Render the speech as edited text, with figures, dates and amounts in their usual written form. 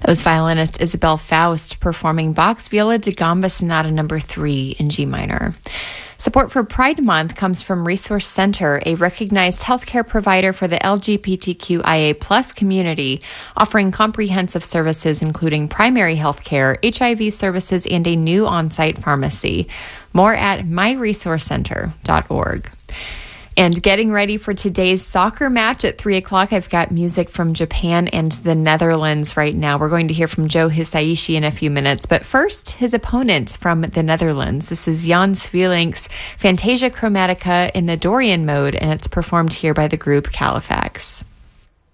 That was violinist Isabel Faust performing Bach's Viola da Gamba Sonata No. 3 in G minor. Support for Pride Month comes from Resource Center, a recognized healthcare provider for the LGBTQIA+ community, offering comprehensive services including primary healthcare, HIV services, and a new on-site pharmacy. More at myresourcecenter.org. And getting ready for today's soccer match at 3 o'clock, I've got music from Japan and the Netherlands right now. We're going to hear from Joe Hisaishi in a few minutes. But first, his opponent from the Netherlands. This is Jan Sweelink's Fantasia Chromatica in the Dorian mode, and it's performed here by the group Califax.